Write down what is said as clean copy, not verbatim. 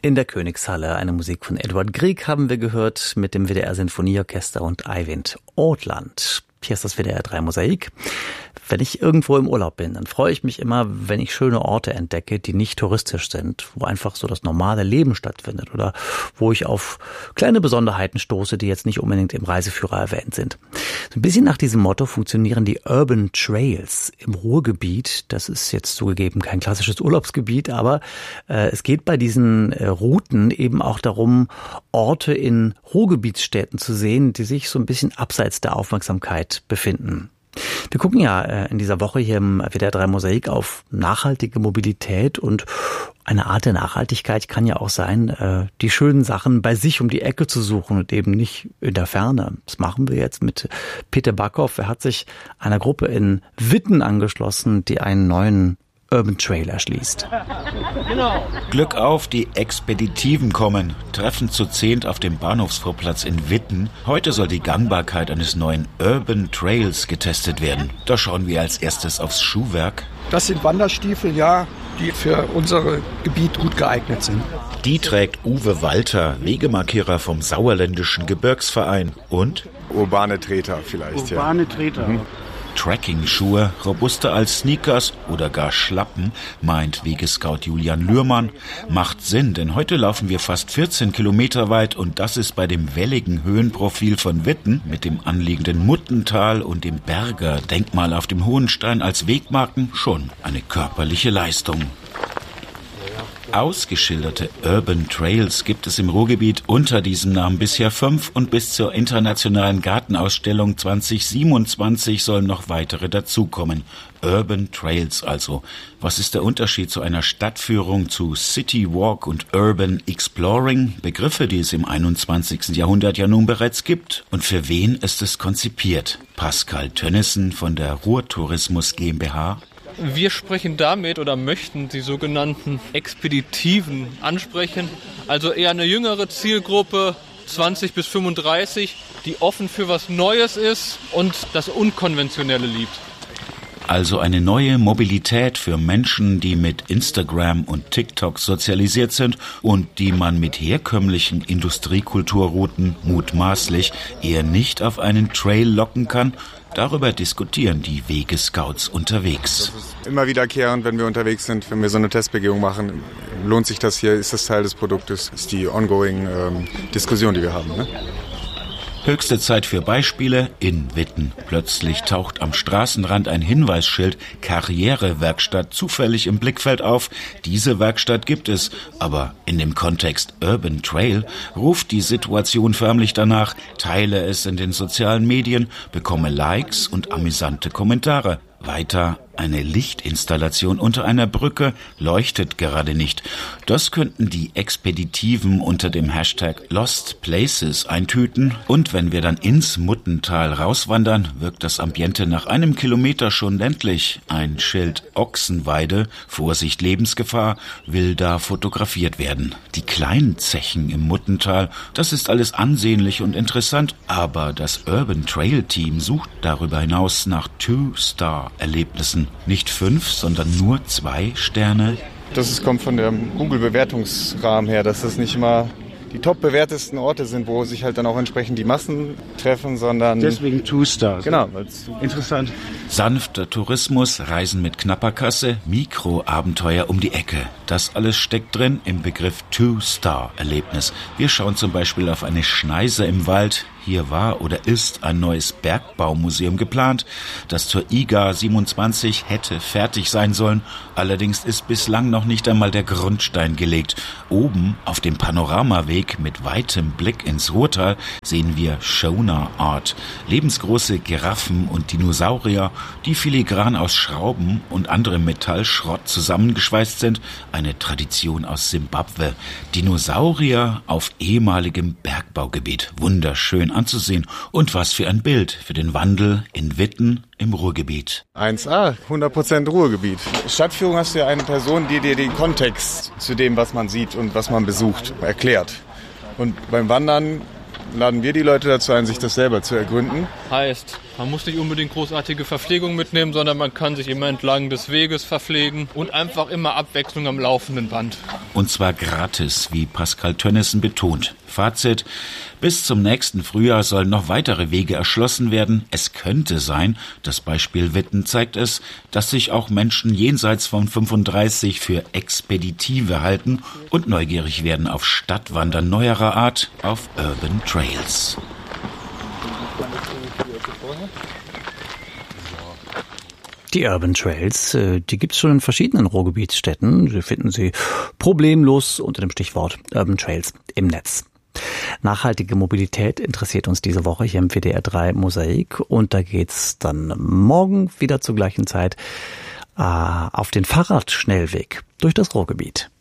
In der Königshalle eine Musik von Edward Grieg haben wir gehört mit dem WDR Sinfonieorchester und Eivind Ortland. Hier ist das WDR 3 Mosaik. Wenn ich irgendwo im Urlaub bin, dann freue ich mich immer, wenn ich schöne Orte entdecke, die nicht touristisch sind, wo einfach so das normale Leben stattfindet oder wo ich auf kleine Besonderheiten stoße, die jetzt nicht unbedingt im Reiseführer erwähnt sind. So ein bisschen nach diesem Motto funktionieren die Urban Trails im Ruhrgebiet. Das ist jetzt zugegeben kein klassisches Urlaubsgebiet, aber es geht bei diesen Routen eben auch darum, Orte in Ruhrgebietsstädten zu sehen, die sich so ein bisschen abseits der Aufmerksamkeit befinden. Wir gucken ja in dieser Woche hier im WDR 3 Mosaik auf nachhaltige Mobilität und eine Art der Nachhaltigkeit kann ja auch sein, die schönen Sachen bei sich um die Ecke zu suchen und eben nicht in der Ferne. Das machen wir jetzt mit Peter Backhoff. Er hat sich einer Gruppe in Witten angeschlossen, die einen neuen Urban Trail erschließt. Genau. Glück auf, die Expeditiven kommen. Treffen zu 10 auf dem Bahnhofsvorplatz in Witten. Heute soll die Gangbarkeit eines neuen Urban Trails getestet werden. Da schauen wir als erstes aufs Schuhwerk. Das sind Wanderstiefel, ja, die für unser Gebiet gut geeignet sind. Die trägt Uwe Walter, Wegemarkierer vom Sauerländischen Gebirgsverein. Und? Urbane Treter vielleicht, ja. Urbane Treter. Trekking-Schuhe, robuster als Sneakers oder gar Schlappen, meint Wegescout Julian Lührmann. Macht Sinn, denn heute laufen wir fast 14 Kilometer weit und das ist bei dem welligen Höhenprofil von Witten mit dem anliegenden Muttental und dem Berger Denkmal auf dem Hohenstein als Wegmarken schon eine körperliche Leistung. Ausgeschilderte Urban Trails gibt es im Ruhrgebiet unter diesem Namen bisher 5 und bis zur internationalen Gartenausstellung 2027 sollen noch weitere dazukommen. Urban Trails also. Was ist der Unterschied zu einer Stadtführung, zu City Walk und Urban Exploring? Begriffe, die es im 21. Jahrhundert ja nun bereits gibt. Und für wen ist es konzipiert? Pascal Tönnissen von der Ruhrtourismus GmbH. Wir sprechen damit oder möchten die sogenannten Expeditiven ansprechen, also eher eine jüngere Zielgruppe, 20 bis 35, die offen für was Neues ist und das Unkonventionelle liebt. Also eine neue Mobilität für Menschen, die mit Instagram und TikTok sozialisiert sind und die man mit herkömmlichen Industriekulturrouten mutmaßlich eher nicht auf einen Trail locken kann. Darüber diskutieren die Wegescouts unterwegs. Das ist immer wiederkehrend, wenn wir unterwegs sind, wenn wir so eine Testbegehung machen. Lohnt sich das hier? Ist das Teil des Produktes? Ist die ongoing Diskussion, die wir haben, ne? Höchste Zeit für Beispiele in Witten. Plötzlich taucht am Straßenrand ein Hinweisschild Karrierewerkstatt zufällig im Blickfeld auf. Diese Werkstatt gibt es, aber in dem Kontext Urban Trail ruft die Situation förmlich danach, teile es in den sozialen Medien, bekomme Likes und amüsante Kommentare. Weiter eine Lichtinstallation unter einer Brücke leuchtet gerade nicht. Das könnten die Expeditiven unter dem Hashtag Lost Places eintüten. Und wenn wir dann ins Muttental rauswandern, wirkt das Ambiente nach einem Kilometer schon ländlich. Ein Schild Ochsenweide, Vorsicht Lebensgefahr, will da fotografiert werden. Die kleinen Zechen im Muttental, das ist alles ansehnlich und interessant. Aber das Urban Trail Team sucht darüber hinaus nach 2-Star-Erlebnissen. Nicht 5, sondern nur 2 Sterne. Kommt von dem Google-Bewertungsrahmen her, dass das nicht immer die top bewertesten Orte sind, wo sich halt dann auch entsprechend die Massen treffen, sondern... Deswegen 2-Star. Genau. Interessant. Sanfter Tourismus, Reisen mit knapper Kasse, Mikroabenteuer um die Ecke. Das alles steckt drin im Begriff 2-Star-Erlebnis. Wir schauen zum Beispiel auf eine Schneise im Wald. Hier war oder ist ein neues Bergbaumuseum geplant, das zur IGA 27 hätte fertig sein sollen. Allerdings ist bislang noch nicht einmal der Grundstein gelegt. Oben auf dem Panoramaweg mit weitem Blick ins Ruhrtal sehen wir Shona Art. Lebensgroße Giraffen und Dinosaurier, die filigran aus Schrauben und anderem Metallschrott zusammengeschweißt sind. Eine Tradition aus Simbabwe. Dinosaurier auf ehemaligem Bergbaugebiet. Wunderschön anzusehen. Und was für ein Bild für den Wandel in Witten im Ruhrgebiet. 1A, 100% Ruhrgebiet. Stadtführung hast du ja eine Person, die dir den Kontext zu dem, was man sieht und was man besucht, erklärt. Und beim Wandern laden wir die Leute dazu ein, sich das selber zu ergründen. Heißt, man muss nicht unbedingt großartige Verpflegung mitnehmen, sondern man kann sich immer entlang des Weges verpflegen und einfach immer Abwechslung am laufenden Band. Und zwar gratis, wie Pascal Tönnissen betont. Fazit: Bis zum nächsten Frühjahr sollen noch weitere Wege erschlossen werden. Es könnte sein, das Beispiel Witten zeigt es, dass sich auch Menschen jenseits von 35 für Expeditive halten und neugierig werden auf Stadtwandern neuerer Art, auf Urban Trails. Die Urban Trails, die gibt's schon in verschiedenen Ruhrgebietsstädten. Sie finden Sie problemlos unter dem Stichwort Urban Trails im Netz. Nachhaltige Mobilität interessiert uns diese Woche hier im WDR 3 Mosaik und da geht's dann morgen wieder zur gleichen Zeit auf den Fahrradschnellweg durch das Ruhrgebiet.